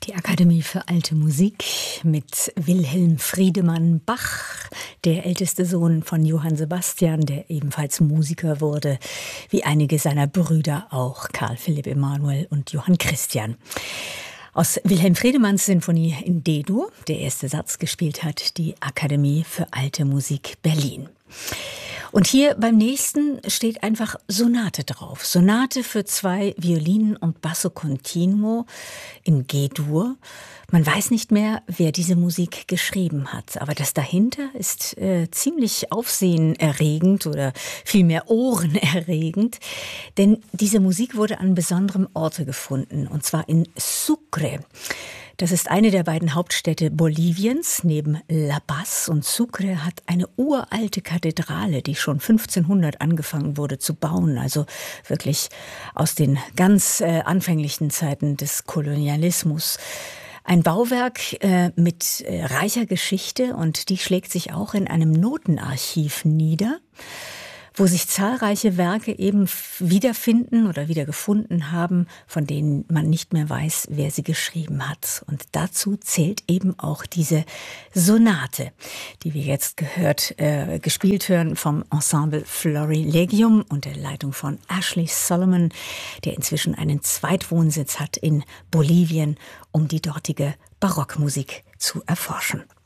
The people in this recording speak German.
Die Akademie für Alte Musik mit Wilhelm Friedemann Bach, der älteste Sohn von Johann Sebastian, der ebenfalls Musiker wurde, wie einige seiner Brüder auch, Karl Philipp Emanuel und Johann Christian. Aus Wilhelm Friedemanns Sinfonie in D-Dur, der erste Satz gespielt hat, die Akademie für Alte Musik Berlin. Und hier beim nächsten steht einfach Sonate drauf. Sonate für 2 Violinen und Basso Continuo in G-Dur. Man weiß nicht mehr, wer diese Musik geschrieben hat. Aber das dahinter ist ziemlich aufsehenerregend oder vielmehr ohrenerregend. Denn diese Musik wurde an besonderem Orte gefunden, und zwar in Sucre. Das ist eine der beiden Hauptstädte Boliviens, neben La Paz. Und Sucre hat eine uralte Kathedrale, die schon 1500 angefangen wurde zu bauen. Also wirklich aus den ganz anfänglichen Zeiten des Kolonialismus. Ein Bauwerk mit reicher Geschichte, und die schlägt sich auch in einem Notenarchiv nieder, wo sich zahlreiche Werke eben wiederfinden oder wiedergefunden haben, von denen man nicht mehr weiß, wer sie geschrieben hat. Und dazu zählt eben auch diese Sonate, die wir jetzt gespielt hören vom Ensemble Florilegium unter der Leitung von Ashley Solomon, der inzwischen einen Zweitwohnsitz hat in Bolivien, um die dortige Barockmusik zu erforschen.